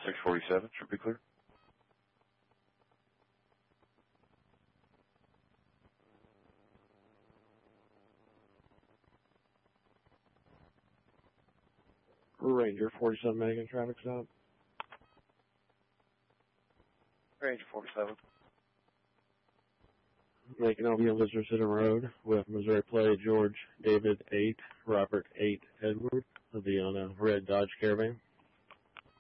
647, should be clear. Ranger 47 making traffic stop. Ranger 47. Making over on Visitor Center Road with Missouri plate George David 8, Robert 8 Edward. He'll be on a red Dodge Caravan.